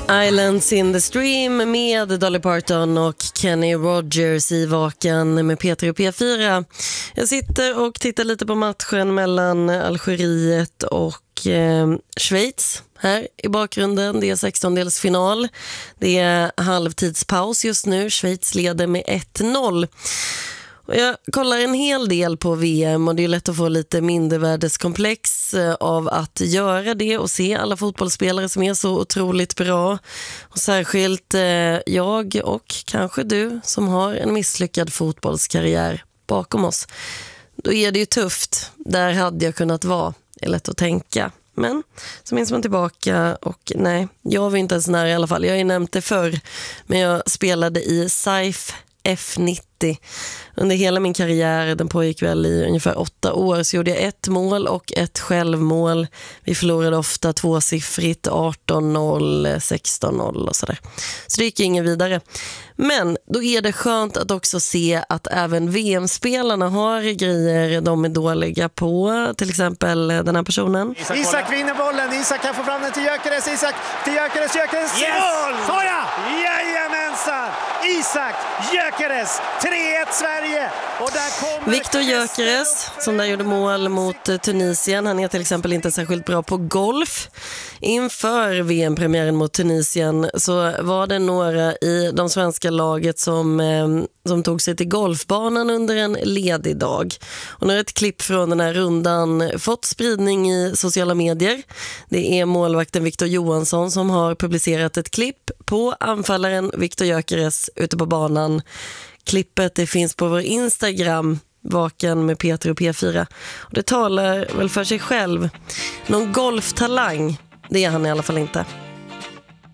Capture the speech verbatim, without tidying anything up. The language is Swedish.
Islands in the Stream med Dolly Parton och Kenny Rogers i Vaken med P tre och P fyra. Jag sitter och tittar lite på matchen mellan Algeriet och eh, Schweiz här i bakgrunden. Det är sextondelsfinal. Det är halvtidspaus just nu. Schweiz leder med ett noll. Och jag kollar en hel del på V M och det är lätt att få lite mindervärdeskomplex av att göra det och se alla fotbollsspelare som är så otroligt bra. Och särskilt eh, jag och kanske du som har en misslyckad fotbollskarriär bakom oss. Då är det ju tufft. Där hade jag kunnat vara. Det är lätt att tänka. Men så minns man tillbaka och nej, jag var inte ens nära i alla fall. Jag har ju nämnt det förr, men jag spelade i S A I F F nittio. Under hela min karriär, den pågick väl i ungefär åtta år, så gjorde jag ett mål och ett självmål. Vi förlorade ofta tvåsiffrigt, arton noll, sexton noll och sådär. Så det gick ingen vidare. Men då är det skönt att också se att även V M-spelarna har grejer de är dåliga på. Till exempel den här personen. Isak, Isak vinner bollen, Isak kan få fram den till Gyökeres, Isak till Gyökeres, Gyökeres yes! mål! Så ja! Jajamensan! Isak Gyökeres, tre ett Sverige! Och där kommer Viktor Gyökeres som där gjorde mål mot Tunisien. Han är till exempel inte särskilt bra på golf. Inför V M-premiären mot Tunisien så var det några i de svenska laget som, eh, som tog sig till golfbanan under en ledig dag. Och nu har ett klipp från den här rundan fått spridning i sociala medier. Det är målvakten Victor Johansson som har publicerat ett klipp på anfallaren Viktor Gyökeres ute på banan. Klippet det finns på vår Instagram, Vaken med P tre och P fyra. Och det talar väl för sig själv. Någon golftalang, det är han i alla fall inte.